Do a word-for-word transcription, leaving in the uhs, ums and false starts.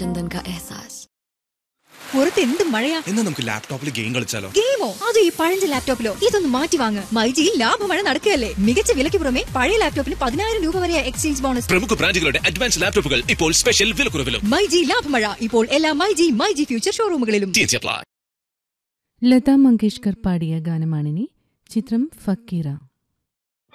स्पंदन का एहसास। പുറത്ത് എന്ത് മഴയാ. എന്നാ നമുക്ക് ലാപ്ടോപ്പിൽ ഗെയിം കളിച്ചാലോ? ഗെയിമോ? അത് ഈ പഴഞ്ച ലാപ്ടോപ്പിലോ? ഇതൊന്ന് മാറ്റി വാങ്ങ്. മൈജിയിൽ ലാഭമഴ നടക്കുകയല്ലേ. മികച്ച വിലയ്ക്ക് പുറമെ പഴയ ലാപ്ടോപ്പിന് പതിനായിരം രൂപ വരെ എക്സ്ചേഞ്ച് ബോണസ്. പ്രമുഖ ബ്രാൻഡുകളുടെ അഡ്വാൻസ് ലാപ്ടോപ്പുകൾ ഇപ്പോൾ സ്പെഷ്യൽ വിലക്കുറവിലും. മൈജി ലാഭമഴ ഇപ്പോൾ എല്ലാ മൈജി മൈജി ഫ്യൂച്ചർ ഷോറൂമുകളിലും. ലതാ മങ്കേഷ്കർ പാടിയ ഗാനമാണിനി. ചിത്രം ഫക്കീറ.